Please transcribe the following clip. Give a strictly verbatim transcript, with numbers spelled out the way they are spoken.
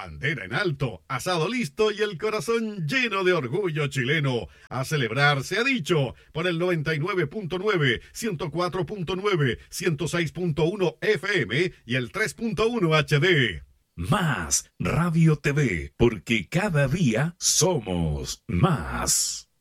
bandera en alto, asado listo y el corazón lleno de orgullo chileno. A celebrar, se ha dicho, por el noventa y nueve punto nueve, ciento cuatro punto nueve, ciento seis punto uno F M y el tres punto uno H D. Más Radio T V, porque cada día somos más.